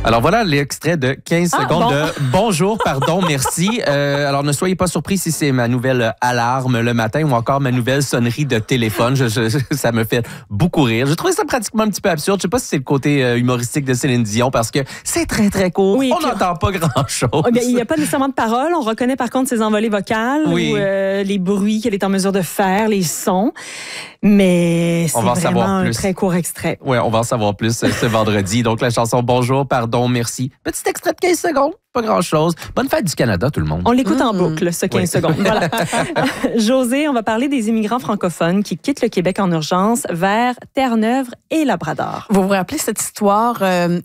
Alors voilà l'extrait de 15 secondes de « Bonjour, pardon, merci ». Alors ne soyez pas surpris si c'est ma nouvelle alarme le matin ou encore ma nouvelle sonnerie de téléphone. Ça me fait beaucoup rire. J'ai trouvé ça pratiquement un petit peu absurde. Je sais pas si c'est le côté humoristique de Céline Dion parce que c'est très, très court. Oui, on n'entend pas grand-chose. Il n'y a pas nécessairement de paroles. On reconnaît par contre ses envolées vocales ou les bruits qu'elle est en mesure de faire, les sons. Mais c'est vraiment un très court extrait. Oui, on va en savoir plus ce vendredi. Donc la chanson « Bonjour, pardon, merci ». Petit extrait de 15 secondes. Pas grand-chose. Bonne fête du Canada, tout le monde. On l'écoute en boucle, ce 15 secondes. Voilà. José, on va parler des immigrants francophones qui quittent le Québec en urgence vers Terre-Neuve et Labrador. Vous vous rappelez cette histoire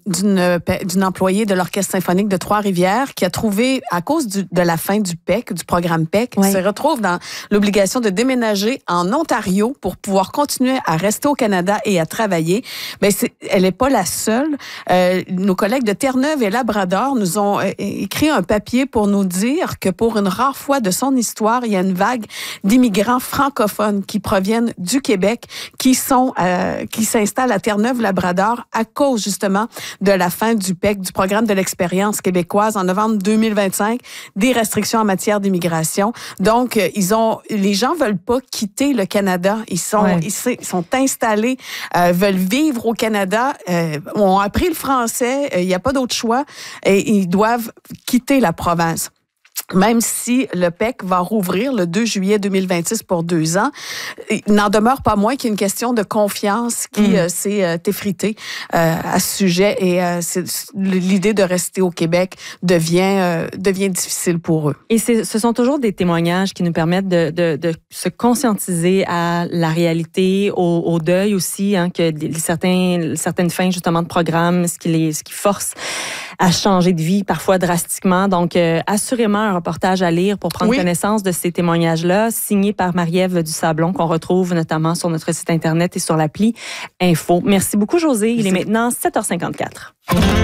d'une employée de l'Orchestre symphonique de Trois-Rivières qui a trouvé, à cause de la fin du PEC, du programme PEC, se retrouve dans l'obligation de déménager en Ontario pour pouvoir continuer à rester au Canada et à travailler. Mais elle n'est pas la seule. Nos collègues de Terre-Neuve et Labrador nous ont écrit un papier pour nous dire que pour une rare fois de son histoire, il y a une vague d'immigrants francophones qui proviennent du Québec, qui s'installent à Terre-Neuve-Labrador à cause justement de la fin du PEC, du programme de l'expérience québécoise en novembre 2025, des restrictions en matière d'immigration. Donc, les gens veulent pas quitter le Canada. Ils sont installés, veulent vivre au Canada, ont appris le français, il n'y a pas d'autre choix et ils doivent quitter la province. Même si le PEC va rouvrir le 2 juillet 2026 pour 2 ans, il n'en demeure pas moins qu'il y a une question de confiance qui s'est effritée à ce sujet et l'idée de rester au Québec devient difficile pour eux. Et ce sont toujours des témoignages qui nous permettent de se conscientiser à la réalité, au deuil aussi, que certaines fins justement de programme, ce qui force à changer de vie parfois drastiquement. Donc, assurément un reportage à lire pour prendre connaissance de ces témoignages-là, signé par Marie-Ève Dusablon, qu'on retrouve notamment sur notre site Internet et sur l'appli Info. Merci beaucoup, José. Il est maintenant 7h54.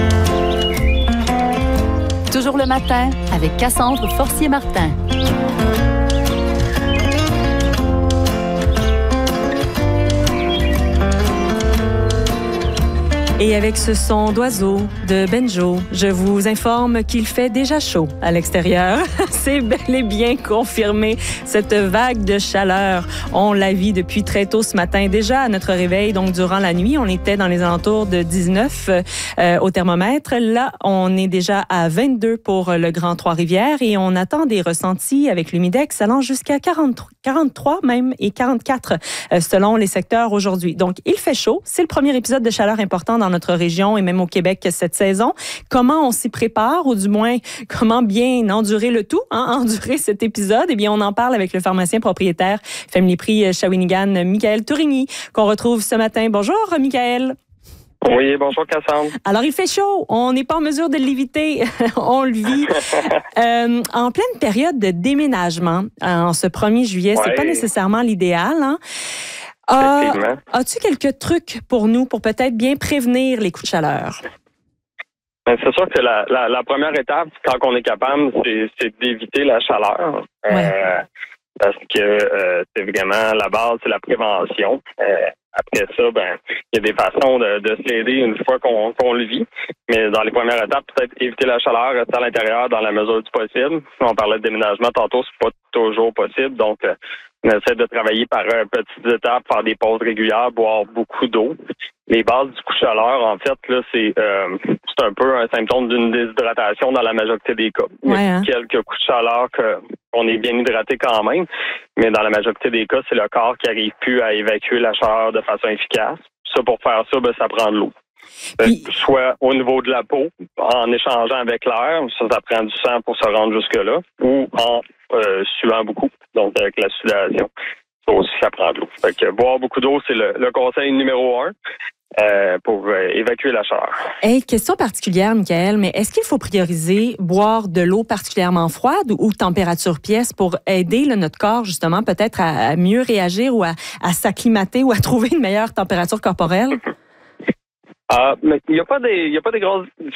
Toujours le matin, avec Cassandre Forcier-Martin. Et avec ce son d'oiseau de Benjo, je vous informe qu'il fait déjà chaud à l'extérieur. C'est bel et bien confirmé. Cette vague de chaleur, on la vit depuis très tôt ce matin. Déjà à notre réveil, donc durant la nuit, on était dans les alentours de 19 au thermomètre. Là, on est déjà à 22 pour le Grand Trois-Rivières et on attend des ressentis avec l'humidex allant jusqu'à 43 même et 44 selon les secteurs aujourd'hui. Donc, il fait chaud. C'est le premier épisode de chaleur important dans notre région et même au Québec cette saison. Comment on s'y prépare ou du moins comment bien endurer le tout, endurer cet épisode? Eh bien, on en parle avec le pharmacien propriétaire Family Prix Shawinigan, Michael Tourigny, qu'on retrouve ce matin. Bonjour, Michael. Oui, bonjour Cassandre. Alors, il fait chaud. On n'est pas en mesure de l'éviter. On le vit. En pleine période de déménagement, en ce 1er juillet, c'est pas nécessairement l'idéal, As-tu quelques trucs pour nous pour peut-être bien prévenir les coups de chaleur? C'est sûr que la première étape, quand on est capable, c'est d'éviter la chaleur. Parce que c'est vraiment la base, c'est la prévention. Après ça, il y a des façons de se l'aider une fois qu'on le vit. Mais dans les premières étapes, peut-être éviter la chaleur, rester à l'intérieur dans la mesure du possible. On parlait de déménagement tantôt, c'est pas toujours possible. Donc, on essaie de travailler par petites étapes, faire des pauses régulières, boire beaucoup d'eau. Les bases du coup de chaleur, en fait, là, c'est un peu un symptôme d'une déshydratation dans la majorité des cas. Il y a quelques coups de chaleur qu'on est bien hydraté quand même, mais dans la majorité des cas, c'est le corps qui n'arrive plus à évacuer la chaleur de façon efficace. Ça, pour faire ça, ça prend de l'eau. Soit au niveau de la peau, en échangeant avec l'air, ça prend du sang pour se rendre jusque-là, ou en suant beaucoup, donc avec la sudation. Ça aussi, ça prend de l'eau. Fait que boire beaucoup d'eau, c'est le conseil numéro 1. Pour évacuer la chaleur. Hey, question particulière, Michael, mais est-ce qu'il faut prioriser boire de l'eau particulièrement froide ou température pièce pour aider notre corps, justement, peut-être à mieux réagir ou à s'acclimater ou à trouver une meilleure température corporelle? Mais il n'y a pas des grosses